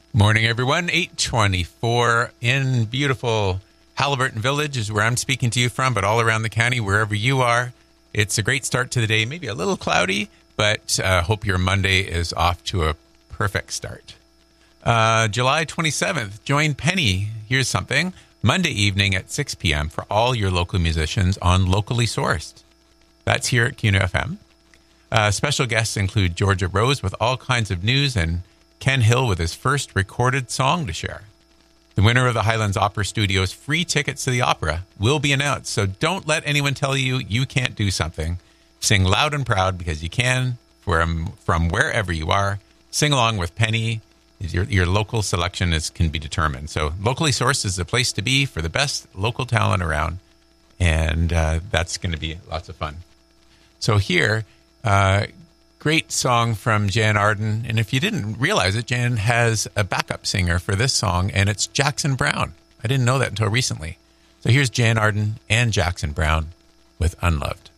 Morning, everyone. 8:24 in beautiful Halliburton Village is where I'm speaking to you from, but all around the county, wherever you are, it's a great start to the day. Maybe a little cloudy, but hope your Monday is off to a perfect start. July 27th, join Penny. Here's something. Monday evening at 6 p.m. for all your local musicians on Locally Sourced. That's here at CUNA FM. Special guests include Georgia Rose with all kinds of news and Ken Hill with his first recorded song to share. The winner of the Highlands Opera Studio's free tickets to the opera will be announced, so don't let anyone tell you you can't do something. Sing loud and proud because you can from wherever you are. Sing along with Penny. Your local selection can be determined. So Locally Sourced is the place to be for the best local talent around, and that's going to be lots of fun. So here, great song from Jan Arden. And if you didn't realize it, Jan has a backup singer for this song, and it's Jackson Browne. I didn't know that until recently. So here's Jan Arden and Jackson Browne with Unloved.